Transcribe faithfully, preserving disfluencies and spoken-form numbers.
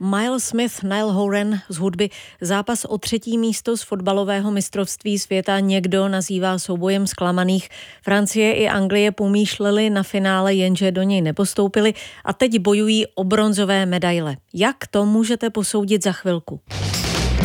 Miles Smith, Niall Horan z hudby. Zápas o třetí místo z fotbalového mistrovství světa někdo nazývá soubojem zklamaných. Francie i Anglie pomýšleli na finále, jenže do něj nepostoupili a teď bojují o bronzové medaile. Jak to můžete posoudit za chvilku?